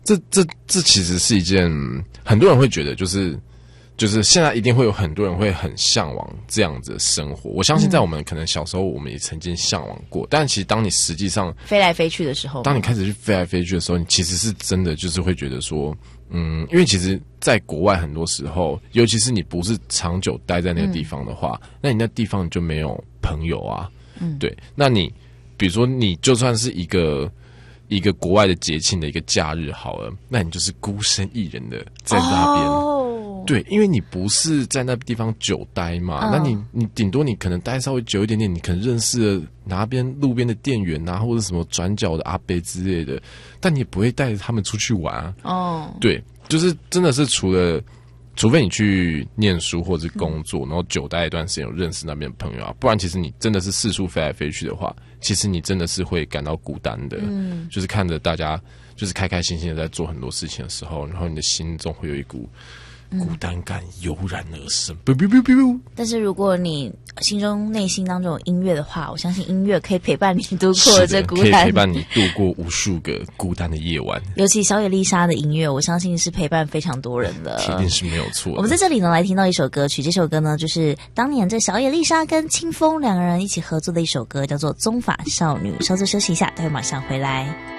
这其实是一件很多人会觉得就是现在一定会有很多人会很向往这样子的生活。我相信在我们可能小时候我们也曾经向往过，但其实当你实际上飞来飞去的时候， 当你开始去飞来飞去的时候，你其实是真的就是会觉得说，因为其实在国外很多时候，尤其是你不是长久待在那个地方的话，那你那地方你就没有朋友啊。对，那你比如说你就算是一个国外的节庆的一个假日好了，那你就是孤身一人的在那边。对，因为你不是在那地方久待嘛，那你顶多你可能待稍微久一点点，你可能认识了哪边路边的店员啊，或者什么转角的阿伯之类的，但你也不会带着他们出去玩啊。对，就是真的是除非你去念书或者是工作，然后久待一段时间有认识那边的朋友啊，不然其实你真的是四处飞来飞去的话，其实你真的是会感到孤单的。就是看着大家就是开开心心的在做很多事情的时候，然后你的心中会有一股孤单感油然而生。 但是如果你内心当中有音乐的话，我相信音乐可以陪伴你度过这孤单， 可以陪伴你度过无数个孤单的夜晚。 尤其小野丽莎的音乐，我相信是陪伴非常多人的， 一定是没有错的。 我们在这里呢来听到一首歌曲，这首歌呢就是当年这小野丽莎跟清风两个人一起合作的一首歌，叫做《宗法少女》。稍作休息一下，待会马上回来。